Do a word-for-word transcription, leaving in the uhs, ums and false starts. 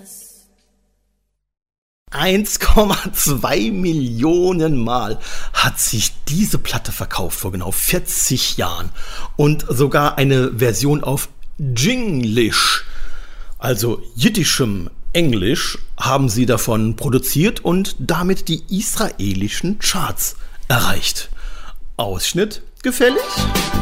eins Komma zwei Millionen Mal hat sich diese Platte verkauft vor genau vierzig Jahren und sogar eine Version auf Jinglish, also jiddischem Englisch, haben sie davon produziert und damit die israelischen Charts erreicht. Ausschnitt gefällig?